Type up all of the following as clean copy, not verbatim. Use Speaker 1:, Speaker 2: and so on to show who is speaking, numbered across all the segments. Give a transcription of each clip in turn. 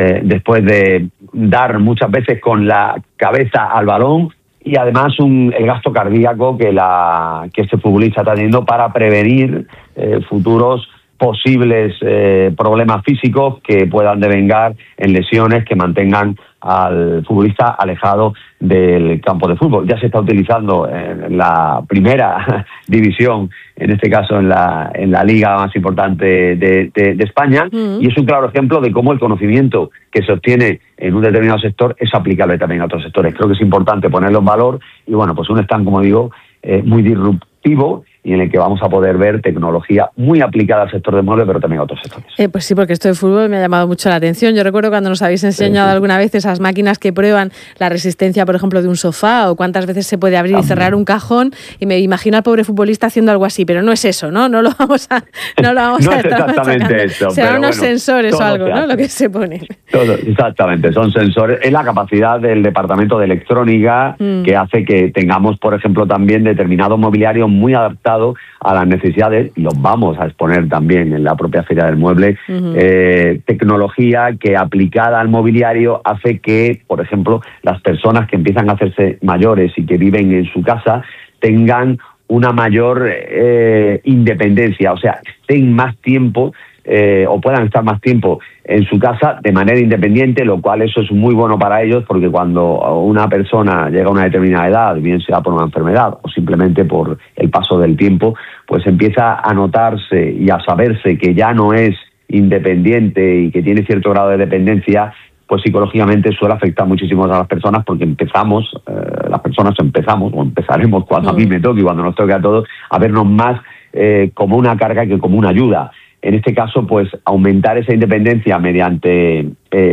Speaker 1: después de dar muchas veces con la cabeza al balón, y además el gasto cardíaco que este futbolista está teniendo para prevenir futuros posibles problemas físicos que puedan devengar en lesiones que mantengan al futbolista alejado del campo de fútbol. Ya se está utilizando en la primera división, en este caso en la liga más importante de España, y es un claro ejemplo de cómo el conocimiento que se obtiene en un determinado sector es aplicable también a otros sectores. Creo que es importante ponerlo en valor y bueno, pues un stand, como digo, muy disruptivo, y en el que vamos a poder ver tecnología muy aplicada al sector del mueble, pero también a otros sectores.
Speaker 2: Pues sí, porque esto de fútbol me ha llamado mucho la atención. Yo recuerdo cuando nos habéis enseñado alguna vez esas máquinas que prueban la resistencia, por ejemplo, de un sofá, o cuántas veces se puede abrir y cerrar un cajón, y me imagino al pobre futbolista haciendo algo así, pero no es eso, ¿no? No lo vamos a
Speaker 1: no es exactamente eso.
Speaker 2: Serán unos sensores o algo, ¿no? Lo que se pone.
Speaker 1: Exactamente, son sensores. Es la capacidad del departamento de electrónica que hace que tengamos, por ejemplo, también determinado mobiliario muy adaptado a las necesidades, y los vamos a exponer también en la propia Feria del Mueble. Tecnología que aplicada al mobiliario hace que, por ejemplo, las personas que empiezan a hacerse mayores y que viven en su casa tengan una mayor independencia, o sea, estén más tiempo o puedan estar más tiempo en su casa de manera independiente, lo cual eso es muy bueno para ellos, porque cuando una persona llega a una determinada edad, bien sea por una enfermedad o simplemente por el paso del tiempo, pues empieza a notarse y a saberse que ya no es independiente y que tiene cierto grado de dependencia, pues psicológicamente suele afectar muchísimo a las personas, porque las personas empezamos, o empezaremos cuando a mí me toque y cuando nos toque a todos, a vernos más como una carga que como una ayuda. En este caso, pues aumentar esa independencia mediante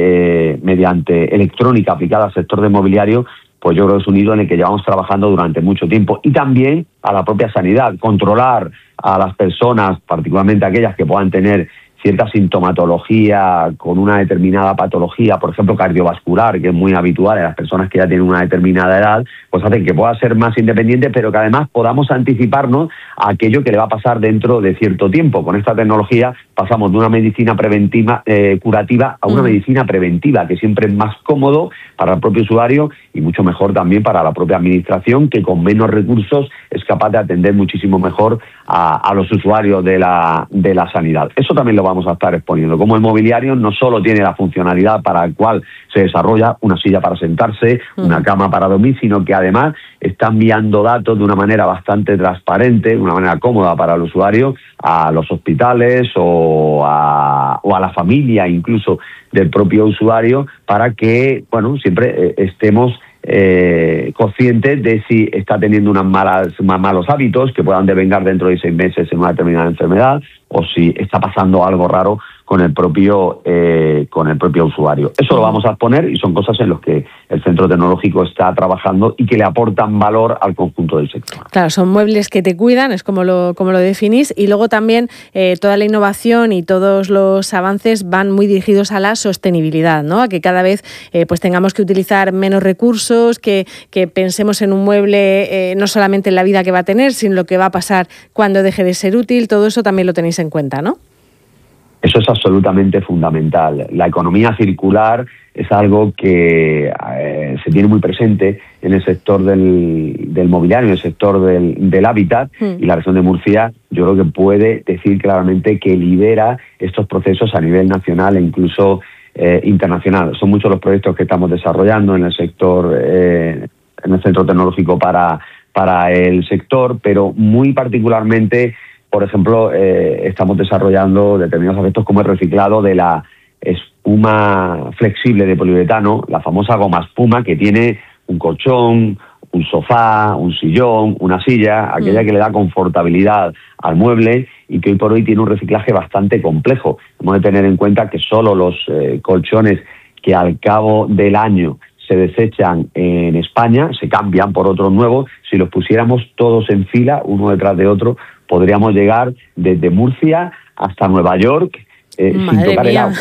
Speaker 1: electrónica aplicada al sector del mobiliario, pues yo creo que es un hilo en el que llevamos trabajando durante mucho tiempo. Y también a la propia sanidad, controlar a las personas, particularmente aquellas que puedan tener cierta sintomatología con una determinada patología, por ejemplo cardiovascular, que es muy habitual en las personas que ya tienen una determinada edad, pues hacen que pueda ser más independiente, pero que además podamos anticiparnos a aquello que le va a pasar dentro de cierto tiempo. Con esta tecnología pasamos de una medicina preventiva curativa a una medicina preventiva, que siempre es más cómodo para el propio usuario y mucho mejor también para la propia administración, que con menos recursos es capaz de atender muchísimo mejor a los usuarios de la sanidad. Eso también lo vamos a estar exponiendo, como el mobiliario no solo tiene la funcionalidad para la cual se desarrolla, una silla para sentarse, una cama para dormir, sino que además está enviando datos de una manera bastante transparente, de una manera cómoda para el usuario, a los hospitales o a la familia incluso del propio usuario, para que, bueno, siempre estemos conscientes de si está teniendo unos malos hábitos que puedan devengar dentro de 6 meses en una determinada enfermedad, o si está pasando algo raro con el propio usuario. Eso lo vamos a exponer, y son cosas en las que el Centro Tecnológico está trabajando y que le aportan valor al conjunto del sector.
Speaker 2: Claro, son muebles que te cuidan, es como lo definís, y luego también toda la innovación y todos los avances van muy dirigidos a la sostenibilidad, ¿no? A que cada vez pues tengamos que utilizar menos recursos, que pensemos en un mueble no solamente en la vida que va a tener, sino lo que va a pasar cuando deje de ser útil. Todo eso también lo tenéis en cuenta, ¿no?
Speaker 1: Eso es absolutamente fundamental. La economía circular es algo que se tiene muy presente en el sector del mobiliario, en el sector del hábitat, y la región de Murcia yo creo que puede decir claramente que lidera estos procesos a nivel nacional e incluso internacional. Son muchos los proyectos que estamos desarrollando en el sector, en el Centro Tecnológico para el sector, pero muy particularmente, por ejemplo, estamos desarrollando determinados aspectos como el reciclado de la espuma flexible de poliuretano, la famosa goma espuma, que tiene un colchón, un sofá, un sillón, una silla, aquella que le da confortabilidad al mueble y que hoy por hoy tiene un reciclaje bastante complejo. Hemos de tener en cuenta que solo los colchones que al cabo del año se desechan en España, se cambian por otros nuevos, si los pusiéramos todos en fila, uno detrás de otro, podríamos llegar desde Murcia hasta Nueva York sin tocar el agua.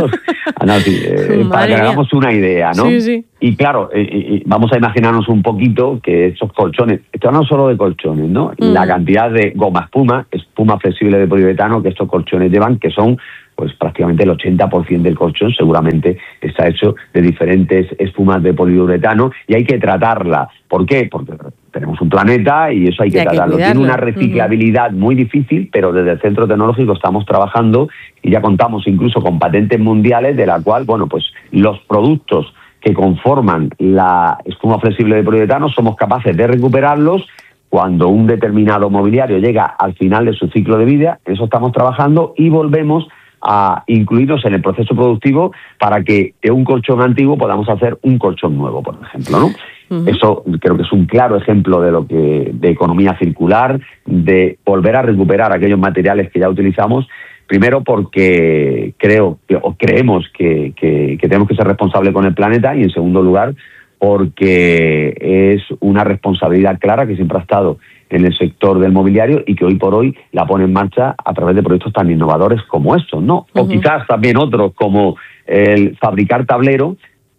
Speaker 1: Para que hagamos una idea, ¿no?
Speaker 2: Sí.
Speaker 1: Y claro, vamos a imaginarnos un poquito que esos colchones, esto no solo de colchones, ¿no? La cantidad de goma espuma flexible de poliuretano que estos colchones llevan, que son pues prácticamente el 80% del colchón seguramente está hecho de diferentes espumas de poliuretano y hay que tratarla. ¿Por qué? Porque tenemos un planeta y eso hay que tratarlo. Tiene una reciclabilidad muy difícil, pero desde el Centro Tecnológico estamos trabajando y ya contamos incluso con patentes mundiales de la cual, bueno, pues los productos que conforman la espuma flexible de poliuretano somos capaces de recuperarlos cuando un determinado mobiliario llega al final de su ciclo de vida. En eso estamos trabajando y volvemos a incluirnos en el proceso productivo para que de un colchón antiguo podamos hacer un colchón nuevo, por ejemplo, ¿no? Eso creo que es un claro ejemplo de economía circular, de volver a recuperar aquellos materiales que ya utilizamos. Primero porque creemos que tenemos que ser responsables con el planeta y en segundo lugar porque es una responsabilidad clara que siempre ha estado en el sector del mobiliario y que hoy por hoy la pone en marcha a través de proyectos tan innovadores como estos, ¿no? O quizás también otros como el fabricar tablero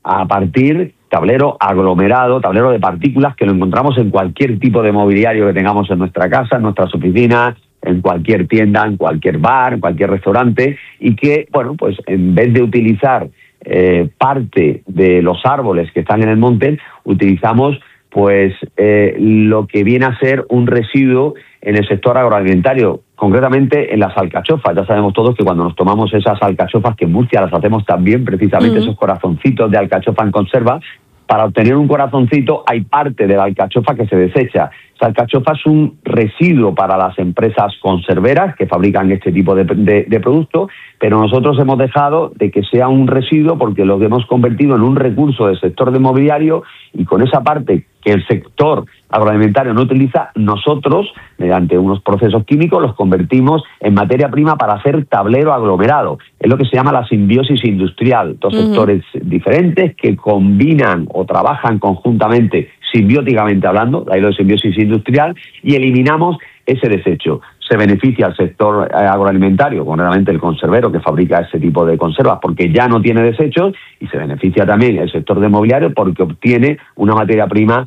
Speaker 1: tablero aglomerado, tablero de partículas, que lo encontramos en cualquier tipo de mobiliario que tengamos en nuestra casa, en nuestras oficinas, en cualquier tienda, en cualquier bar, en cualquier restaurante, y que, bueno, pues en vez de utilizar parte de los árboles que están en el monte, utilizamos pues lo que viene a ser un residuo en el sector agroalimentario, concretamente en las alcachofas. Ya sabemos todos que cuando nos tomamos esas alcachofas, que en Murcia las hacemos también, precisamente esos corazoncitos de alcachofa en conserva, para obtener un corazoncito hay parte de la alcachofa que se desecha. Esa alcachofa es un residuo para las empresas conserveras que fabrican este tipo de productos, pero nosotros hemos dejado de que sea un residuo porque lo hemos convertido en un recurso del sector del mobiliario, y con esa parte que el sector agroalimentario no utiliza, nosotros, mediante unos procesos químicos, los convertimos en materia prima para hacer tablero aglomerado. Es lo que se llama la simbiosis industrial. Dos sectores diferentes que combinan o trabajan conjuntamente, simbióticamente hablando, de ahí lo de simbiosis industrial, y eliminamos ese desecho. Se beneficia al sector agroalimentario, concretamente el conservero que fabrica ese tipo de conservas, porque ya no tiene desechos, y se beneficia también el sector de mobiliario porque obtiene una materia prima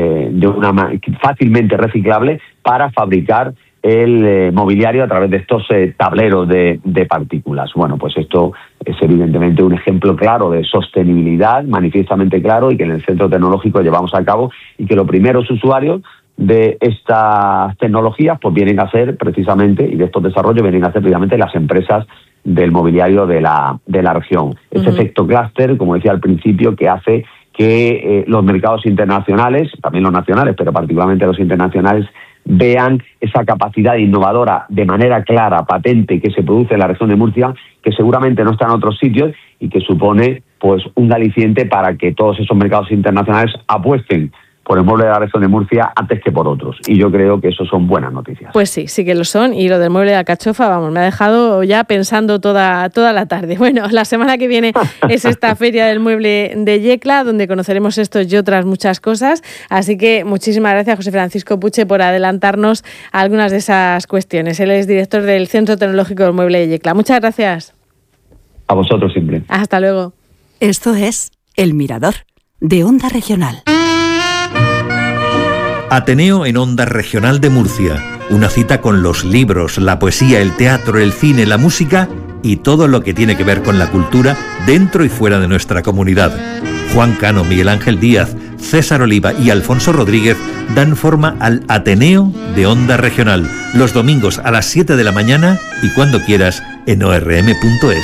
Speaker 1: fácilmente reciclable para fabricar el mobiliario a través de estos tableros de partículas. Bueno, pues esto es evidentemente un ejemplo claro de sostenibilidad, manifiestamente claro, y que en el Centro Tecnológico llevamos a cabo, y que los primeros usuarios de estas tecnologías pues vienen a ser precisamente, y de estos desarrollos vienen a ser precisamente las empresas del mobiliario de la región. Ese efecto clúster, como decía al principio, que hace que los mercados internacionales, también los nacionales, pero particularmente los internacionales, vean esa capacidad innovadora de manera clara, patente, que se produce en la región de Murcia, que seguramente no está en otros sitios, y que supone pues un aliciente para que todos esos mercados internacionales apuesten por el mueble de la región de Murcia antes que por otros. Y yo creo que eso son buenas noticias.
Speaker 2: Pues sí, sí que lo son. Y lo del mueble de la alcachofa, vamos, me ha dejado ya pensando toda la tarde. Bueno, la semana que viene es esta Feria del Mueble de Yecla, donde conoceremos esto y otras muchas cosas. Así que muchísimas gracias, José Francisco Puche, por adelantarnos a algunas de esas cuestiones. Él es director del Centro Tecnológico del Mueble de Yecla. Muchas gracias.
Speaker 1: A vosotros siempre.
Speaker 2: Hasta luego.
Speaker 3: Esto es El Mirador, de Onda Regional.
Speaker 4: Ateneo en Onda Regional de Murcia. Una cita con los libros, la poesía, el teatro, el cine, la música y todo lo que tiene que ver con la cultura dentro y fuera de nuestra comunidad. Juan Cano, Miguel Ángel Díaz, César Oliva y Alfonso Rodríguez dan forma al Ateneo de Onda Regional, los domingos a las 7 de la mañana y cuando quieras en orm.es.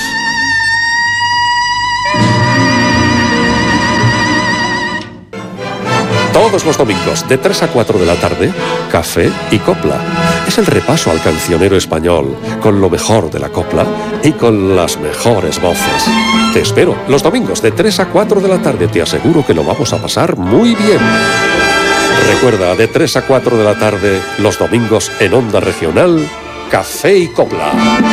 Speaker 5: Todos los domingos, de 3 a 4 de la tarde, Café y Copla. Es el repaso al cancionero español, con lo mejor de la copla y con las mejores voces. Te espero los domingos de 3 a 4 de la tarde. Te aseguro que lo vamos a pasar muy bien. Recuerda, de 3 a 4 de la tarde, los domingos en Onda Regional, Café y Copla.